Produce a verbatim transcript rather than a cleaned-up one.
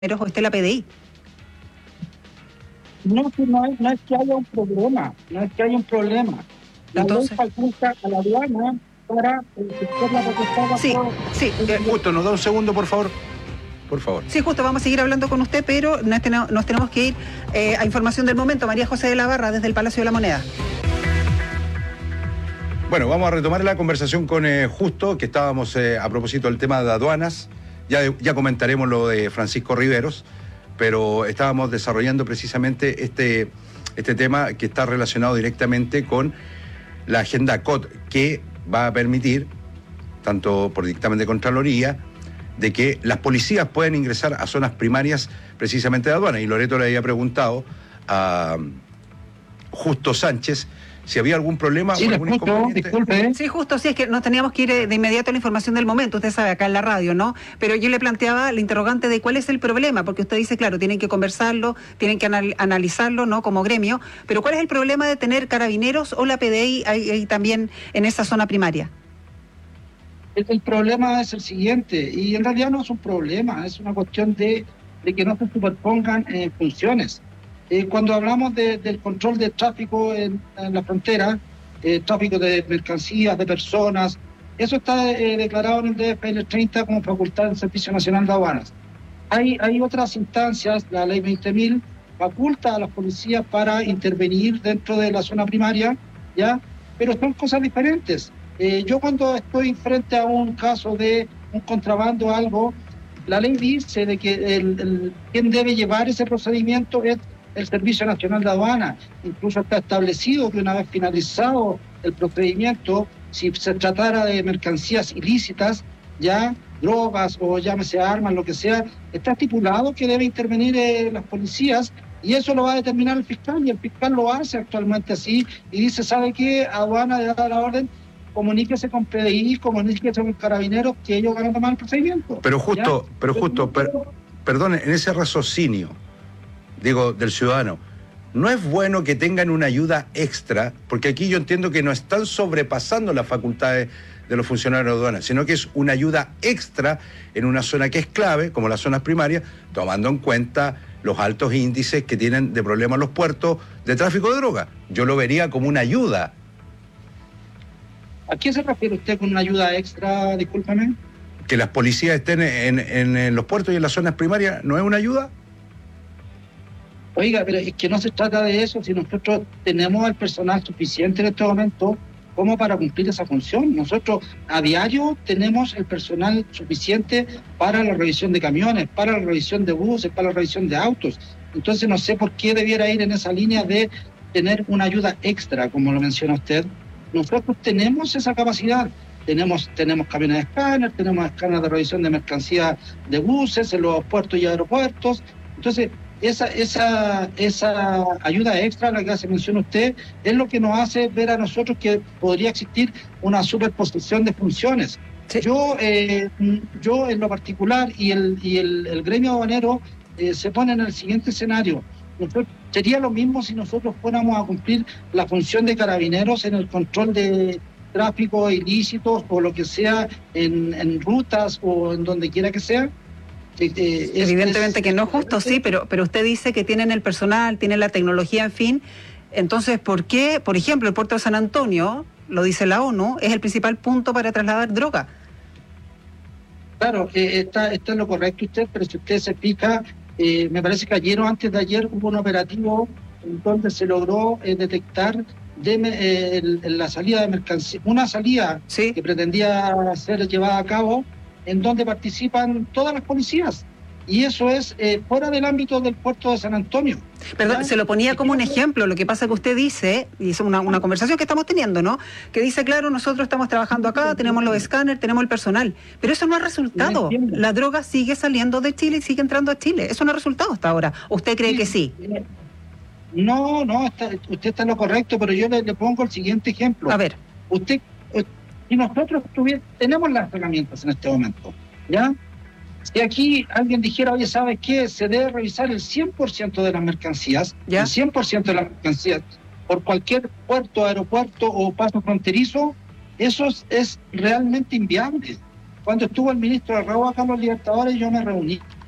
o esté la P D I. No, no es, no es que haya un problema, no es que haya un problema. La Entonces, ley faculta a la aduana para ejercer la potestad. Sí, sí. Eh, justo, nos da un segundo, por favor. Por favor. Sí, justo, vamos a seguir hablando con usted, pero nos tenemos, nos tenemos que ir eh, a información del momento. María José de la Barra, desde el Palacio de la Moneda. Bueno, vamos a retomar la conversación con eh, Justo, que estábamos eh, a propósito del tema de aduanas. Ya, ya comentaremos lo de Francisco Riveros, pero estábamos desarrollando precisamente este, este tema que está relacionado directamente con la agenda C O T, que va a permitir, tanto por dictamen de Contraloría, de que las policías pueden ingresar a zonas primarias precisamente de aduana. Y Loreto le había preguntado a Justo Sánchez si había algún problema sí, o algún escucho, inconveniente. Disculpe. Sí, justo, sí, es que nos teníamos que ir de inmediato a la información del momento, usted sabe, acá en la radio, ¿no? Pero yo le planteaba la interrogante de cuál es el problema, porque usted dice, claro, tienen que conversarlo, tienen que anal- analizarlo, ¿no?, como gremio, pero ¿cuál es el problema de tener carabineros o la P D I ahí, ahí también en esa zona primaria? El, el problema es el siguiente, y en realidad no es un problema, es una cuestión de, de que no se superpongan eh, funciones. Eh, cuando hablamos de, del control del tráfico en, en la frontera, eh, tráfico de mercancías, de personas, eso está eh, declarado en el D F L treinta como facultad del Servicio Nacional de Aduanas. Hay, hay otras instancias, la ley veinte mil faculta a las policías para intervenir dentro de la zona primaria, ¿ya? Pero son cosas diferentes. Eh, yo cuando estoy frente a un caso de un contrabando o algo, la ley dice de que el, el, quien debe llevar ese procedimiento es el Servicio Nacional de Aduana. Incluso está establecido que una vez finalizado el procedimiento, si se tratara de mercancías ilícitas, ya drogas o llámese armas, lo que sea, está estipulado que debe intervenir eh, las policías, y eso lo va a determinar el fiscal, y el fiscal lo hace actualmente así, y dice, ¿sabe qué? Aduana le da la orden, comuníquese con P D I, comuníquese con Carabineros, que ellos van a tomar el procedimiento. Pero justo, ¿ya? pero justo, per, perdón, en ese raciocinio, digo, del ciudadano, ¿no es bueno que tengan una ayuda extra? Porque aquí yo entiendo que no están sobrepasando las facultades de los funcionarios de aduanas, sino que es una ayuda extra en una zona que es clave, como las zonas primarias, tomando en cuenta los altos índices que tienen de problemas los puertos de tráfico de droga. Yo lo vería como una ayuda. ¿A qué se refiere usted con una ayuda extra, discúlpame? Que las policías estén en, en, en los puertos y en las zonas primarias, ¿no es una ayuda? Oiga, pero es que no se trata de eso, si nosotros tenemos el personal suficiente en este momento como para cumplir esa función. Nosotros a diario tenemos el personal suficiente para la revisión de camiones, para la revisión de buses, para la revisión de autos. Entonces no sé por qué debiera ir en esa línea de tener una ayuda extra, como lo menciona usted. Nosotros tenemos esa capacidad. Tenemos, tenemos camiones de escáner, tenemos escáneres de revisión de mercancías de buses en los puertos y aeropuertos. Entonces, esa, esa, esa ayuda extra a la que se menciona usted es lo que nos hace ver a nosotros que podría existir una superposición de funciones. Sí. Yo, eh, yo en lo particular y el, y el, el gremio aduanero eh, se pone en el siguiente escenario. Nosotros, sería lo mismo si nosotros fuéramos a cumplir la función de carabineros en el control de tráfico ilícitos o lo que sea en, en rutas o en donde quiera que sea. Eh, es, Evidentemente es, que no es justo, sí, pero, pero usted dice que tienen el personal, tienen la tecnología, en fin. Entonces, ¿por qué, por ejemplo, el puerto de San Antonio, lo dice la ONU, es el principal punto para trasladar droga? Claro, eh, está, está en lo correcto usted, pero si usted se fija, eh, me parece que ayer o antes de ayer hubo un operativo en donde se logró eh, detectar de, eh, el, el, la salida de mercancía, una salida ¿sí? que pretendía ser llevada a cabo, en donde participan todas las policías. Y eso es eh, fuera del ámbito del puerto de San Antonio. Perdón, ¿ya? Se lo ponía como un ejemplo. Lo que pasa que usted dice, y es una, una conversación que estamos teniendo, ¿no? Que dice, claro, nosotros estamos trabajando acá, tenemos los escáneres, tenemos el personal. Pero eso no ha resultado. La droga sigue saliendo de Chile y sigue entrando a Chile. Eso no ha resultado hasta ahora. ¿Usted cree sí, que sí? No, no, está, usted está en lo correcto, pero yo le, le pongo el siguiente ejemplo. A ver. Usted... Y nosotros tenemos las herramientas en este momento, ¿ya? Si aquí alguien dijera, oye, ¿sabes qué? Se debe revisar el cien por ciento de las mercancías, ¿ya? El cien por ciento de las mercancías, por cualquier puerto, aeropuerto o paso fronterizo, eso es, es realmente inviable. Cuando estuvo el ministro de Raúl acá en los Libertadores, yo me reuní